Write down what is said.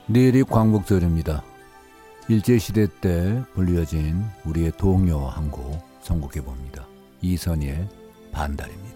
내일이 광복절입니다. 일제시대 때 불려진 우리의 동요 한 곡 선곡해봅니다. 이선희의 반달입니다.